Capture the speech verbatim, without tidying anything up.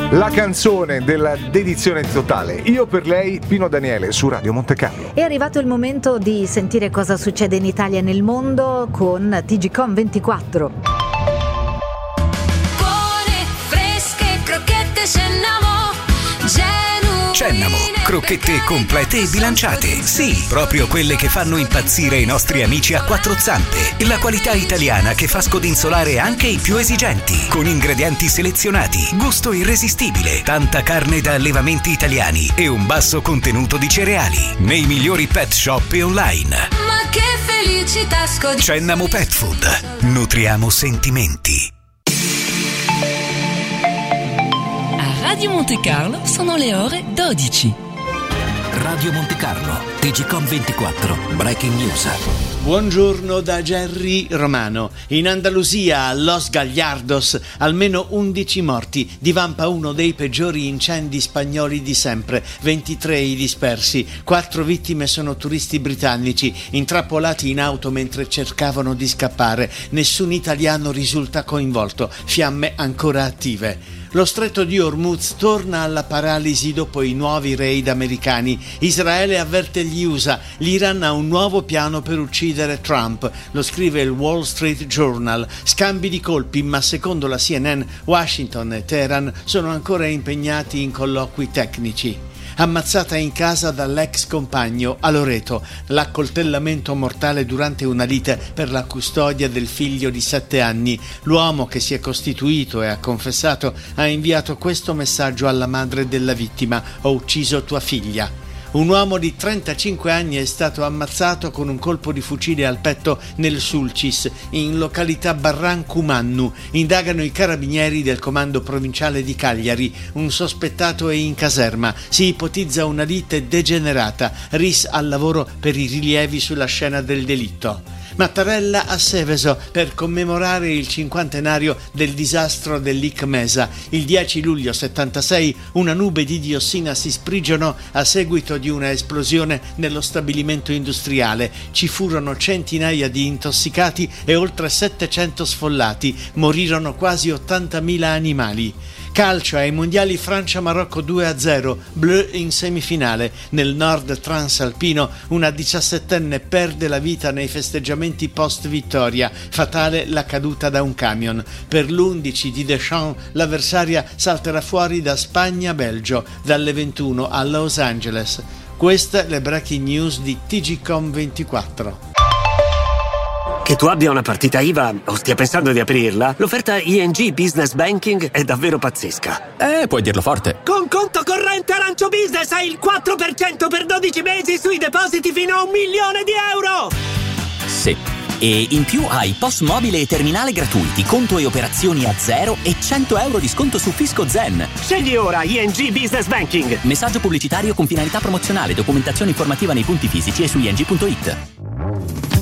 La canzone della dedizione totale, Io per lei, Pino Daniele su Radio Monte Carlo. È arrivato il momento di sentire cosa succede in Italia e nel mondo con T G Com ventiquattro. Buone, fresche, crocchette Cennamo, genuine. Cennamo, crocchette complete e bilanciate. Sì, proprio quelle che fanno impazzire i nostri amici a quattro zampe. La qualità italiana che fa scodinzolare anche i più esigenti. Con ingredienti selezionati, gusto irresistibile, tanta carne da allevamenti italiani e un basso contenuto di cereali. Nei migliori pet shop e online. Ma che felicità scodinzolare. Cennamo Pet Food. Nutriamo sentimenti. A Radio Monte Carlo sono le ore dodici. Radio Monte Carlo, T G Com ventiquattro, Breaking News. Buongiorno da Jerry Romano. In Andalusia, a Los Gallardos, almeno undici morti. Divampa uno dei peggiori incendi spagnoli di sempre. ventitré i dispersi. Quattro vittime sono turisti britannici, intrappolati in auto mentre cercavano di scappare. Nessun italiano risulta coinvolto. Fiamme ancora attive. Lo stretto di Hormuz torna alla paralisi dopo i nuovi raid americani. Israele avverte gli U S A. L'Iran ha un nuovo piano per uccidere Trump. Lo scrive il Wall Street Journal. Scambi di colpi, ma secondo la C N N, Washington e Teheran sono ancora impegnati in colloqui tecnici. Ammazzata in casa dall'ex compagno a Loreto, l'accoltellamento mortale durante una lite per la custodia del figlio di sette anni. L'uomo, che si è costituito e ha confessato, ha inviato questo messaggio alla madre della vittima: ho ucciso tua figlia. Un uomo di trentacinque anni è stato ammazzato con un colpo di fucile al petto nel Sulcis, in località Barrancumannu. Indagano i carabinieri del comando provinciale di Cagliari. Un sospettato è in caserma. Si ipotizza una lite degenerata. R I S al lavoro per i rilievi sulla scena del delitto. Mattarella a Seveso per commemorare il cinquantenario del disastro dell'Icmesa. Il dieci luglio settantasei una nube di diossina si sprigionò a seguito di una esplosione nello stabilimento industriale. Ci furono centinaia di intossicati e oltre settecento sfollati. Morirono quasi ottantamila animali. Calcio ai mondiali Francia-Marocco due a zero, Bleu in semifinale. Nel nord transalpino una diciassettenne perde la vita nei festeggiamenti post vittoria, fatale la caduta da un camion. Per l'undici di Deschamps l'avversaria salterà fuori da Spagna-Belgio dalle ventuno a Los Angeles. Queste le breaking news di T G Com ventiquattro. Che tu abbia una partita I V A o stia pensando di aprirla, l'offerta I N G Business Banking è davvero pazzesca. Eh, puoi dirlo forte. Con conto corrente Arancio Business hai il quattro per cento per dodici mesi sui depositi fino a un milione di euro! Sì. E in più hai P O S mobile e terminale gratuiti, conto e operazioni a zero e cento euro di sconto su Fisco Zen. Scegli ora I N G Business Banking. Messaggio pubblicitario con finalità promozionale, documentazione informativa nei punti fisici e su i n g punto it.